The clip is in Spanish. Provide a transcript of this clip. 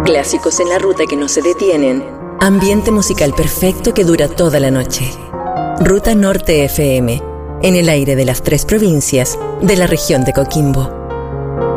Clásicos en la ruta que no se detienen. Ambiente musical perfecto que dura toda la noche. Ruta Norte FM, en el aire de las 3 provincias de la región de Coquimbo.